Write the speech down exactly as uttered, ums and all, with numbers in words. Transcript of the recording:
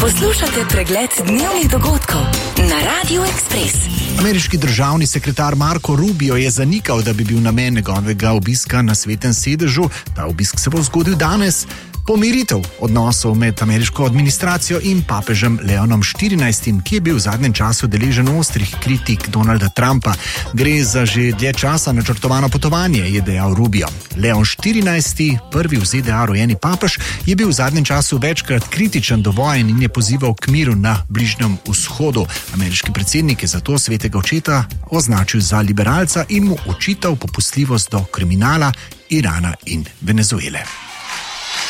Poslušate pregled dnevnih dogodkov na Radio Express. Ameriški državni sekretar Marco Rubio je zanikal, da bi bil namen njegovega obiska na Svetem sedežu. Ta obisk se bo zgodil danes. Pomiritev odnosov med ameriško administracijo in papežem Leonom štirinajstim, ki je bil v zadnjem času deležen ostrih kritik Donalda Trumpa. Gre za že dlje časa načrtovano potovanje, je dejal Rubio. Leon štirinajsti, prvi v Z D A rojeni papež, je bil v zadnjem času večkrat kritičen do vojn in je pozival k miru na Bližnjem vzhodu. Ameriški predsednik je zato svetega očeta označil za liberalca in mu očital popustljivost do kriminala, Irana in Venezuele.